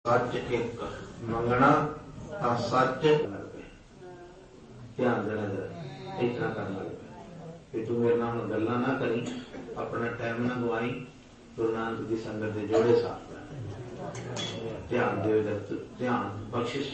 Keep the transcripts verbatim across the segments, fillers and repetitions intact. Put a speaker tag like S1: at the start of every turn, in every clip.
S1: सच एक मंगना ਤਾਂ सच ध्यान देना जरा इतना करना कि तू मेरे नाल गल्लां ना करी, अपना टाइम ना गवाई, गुरु नानक की संगत के जोड़े साफ कर ध्यान दे, ध्यान बख्शिश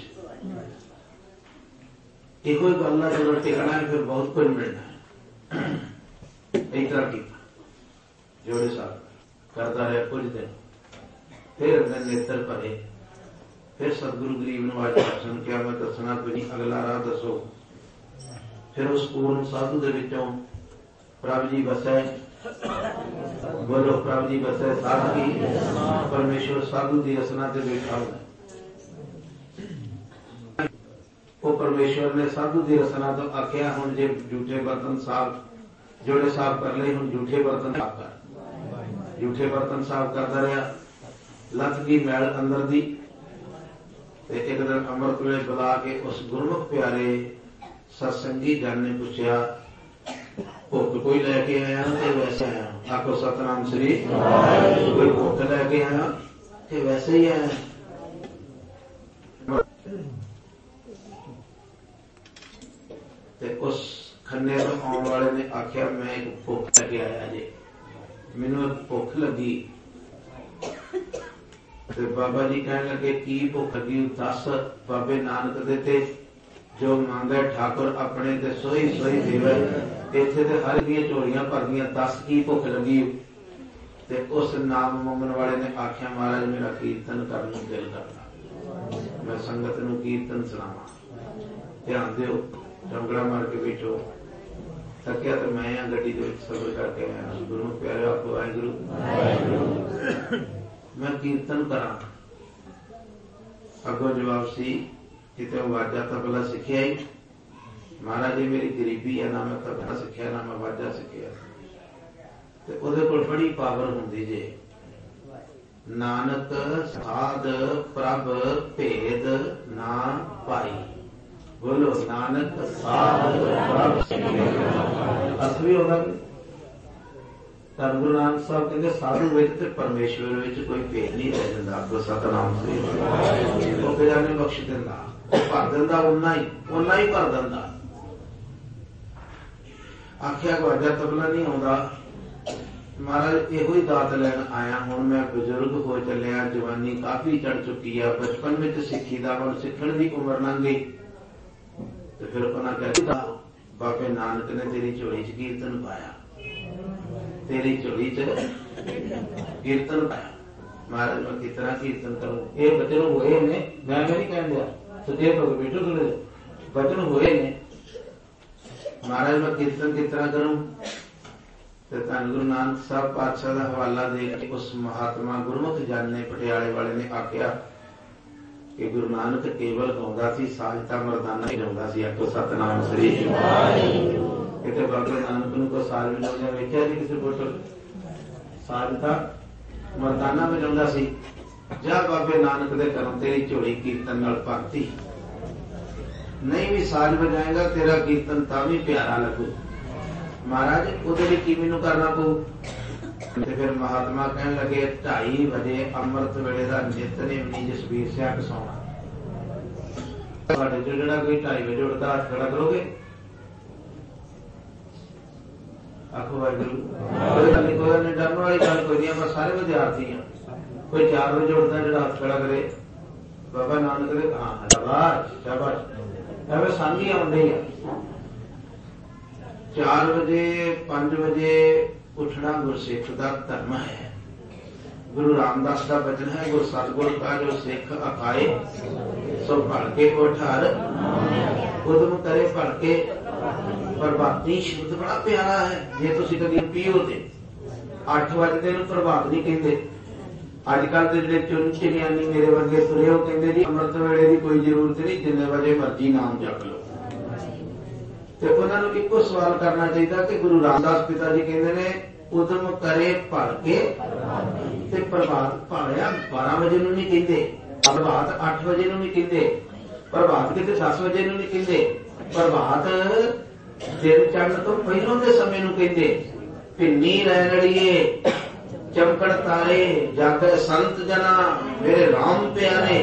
S1: एको ही गल जो टिकना है, फिर बहुत कुछ मिलना है। इतना की जोड़े साफ करता रहे कुछ दिन, फिर अपने नेत्र भरे, फिर सतगुरु गरीब नवाज दर्शन किया, मैं दसना कोई नहीं, अगला राह दसो। फिर उस पूर्ण साधु दे विचों प्रभ जी बसै, बोलो प्रभ जी बसै साधु की, परमेश्वर साधु की रसना से बैठा हुआ। वो परमेश्वर ने साधु की रसना तो आख्या, हुण जे झूठे बर्तन साफ जोड़े साफ कर ले, हुण झूठे बर्तन साफ कर। झूठे बर्तन साफ करता रहा, लथ की मैल अंदर दी। एक दिन अमृत वेले बुला के उस गुरमुख प्यारे सत्संगी जन ने पूछा, भुख कोई लैके आया कि वैसे आया? आखो सतनाम श्री। कोई भुख लैके आया कि वैसे ही आया? ते उस खन्ने तो आने वाले ने आख्या, मैं एक भुख लैके आया जे, मैनू एक भुख लगी। ते बाबा जी कहने लगे, की भुख लगी? दस। बाबे नानक देते, जो मांगे ठाकुर अपने ते सोई सोई देवे। इत्थे ते हर दी झोलियां भर गईयां, दस की भुख लगी? ते उस नाम मंगण वाले ने आख्या, महाराज मेरा कीर्तन करने नूं दिल करदा, मैं संगत नूं कीर्तन सुणावां। ध्यान दिओ, चौंकड़ा मार के बैठो। थकिया तो मैं आ, गड्डी दे विच सफर करके आया। गुरु प्यारे आपको वाहिगुरू मैं कीर्तन करा। अगो जवाब सी, किते वाजा तबला सिखिया ही? महाराज जी मेरी गरीबी है, ना मैं तबला सिखिया ना मैं वाजा सिखिया। ते उहदे कोल बड़ी पावर हुंदी जे। नानक साध प्रभ भेद ना पाई। बोलो नानक साध प्रभ असली होगा। धन गुरु नानक साहब कहते, साधु विच ते परमेश्वर विच कोई भेद नहीं रह जाता। आपको सतनाम श्री वो बेजाने बख्श दिंदा, भर दिंदा, उन्ना ही उन्ना ही भर दिंदा। आख्या वाजा तबला नहीं आउंदा, महाराज इहो ही दात लैन आया। हुण मैं बजुर्ग हो चलिया, जवानी काफी चढ़ चुकी है, बचपन विच सिੱਖੀ ਦਾ, हुण सिੱਖण दी उम्र लंघ गई। ते फिर उन्हां कहता, बाबे नानक ने तेरी झोली च कीर्तन पाया, तेरी झोली च कीर्तन पाया। महाराज मैं कितना कीर्तन करूं? ये बचन हुए ने, मैं नहीं कह दिया सचे तो बेटो थोड़े बचन हुए ने। महाराज मैं कीर्तन कितना करूं? तो धन गुरु नानक साहब पातशाह का हवाला दे के उस महात्मा गुरमुख जन ने, पटियाले वाले ने आख्या कि गुरु नानक केवल गाउंदा सी, साजता मरदाना ही गाउंदा सी। आखो सतनाम श्री। किते बाबे नानक नूं कोई साज वजाउंदा वेखिआ जी किसी फोटो? साजता मरदाना वजाउंदा सी। जा बाबे नानक दे घरों तेरी झोली कीर्तन नाल भरती। नहीं भी साज बजाएगा तेरा कीर्तन तां भी प्यारा लगू। महाराज उहदे लई की मैनूं करना पऊ? ते फिर महात्मा कहन लगे, ढाई बजे अमृत वेले दा नितनेम नहीं जसबीर सिंह कसाउणा। तुहाडे चों जिहड़ा कोई ढाई बजे उठदा हत्थ खड़ा करोगे? आखो वाहिगुरू। कोई गल नहीं, कोई नहीं, डरन वाली गल कोई नहीं। आपां सारे विद्यार्थी हां। कोई चार बजे उठदा जिहड़ा हत्थ खड़ा करे, बाबा नानक दे हां शाबाश शाबाश। एवें सांझी आउंदी है। चार बजे पांच बजे उठना गुरसिख का धर्म है। गुरु रामदास का वचन है, गुरु सतगुर का जो सिख अखाए सो भड़के उठार उदम करे भड़के। प्रभाती शब्द बड़ा प्यारा है। जे तुसीं कदी पीओ ते अठ बजते नूं प्रभात नहीं कहते। अजकल के जिहड़े चुन चिनियानी मेरे वर्गे तुरे हो कहते जी अमृत वेले की कोई जरूरत नहीं, जिन्ने बजे मर्जी नाम जप लो। तो उन्होंने एको सवाल करना चाहिए कि गुरु रामदास पिता जी कहते ने उदम करे भड़के ते प्रभात भाया बारह बजे नूं नहीं कहते, प्रभात अठ बजे नूं नहीं कहते, प्रभात किते दस बजे नूं नहीं कहते, प्रभात दिन चढ़न तो पहलों के समय नूं कहते। भिन्नी रैनड़िए चमकड़ तारे जागे संत जना मेरे राम प्यारे।